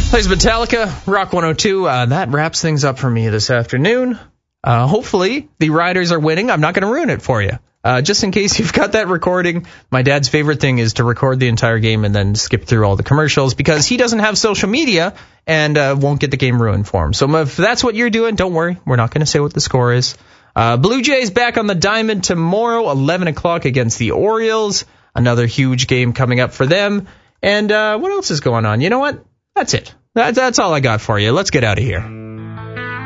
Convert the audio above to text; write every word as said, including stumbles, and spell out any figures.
Plays Metallica, Rock one oh two. Uh, that wraps things up for me this afternoon. Uh, hopefully, the Riders are winning. I'm not going to ruin it for you. Uh, just in case you've got that recording, my dad's favorite thing is to record the entire game and then skip through all the commercials because he doesn't have social media and uh, won't get the game ruined for him. So if that's what you're doing, don't worry. We're not going to say what the score is. Uh, Blue Jays back on the diamond tomorrow, eleven o'clock against the Orioles. Another huge game coming up for them. And uh, what else is going on? You know what? That's it. That, that's all I got for you. Let's get out of here.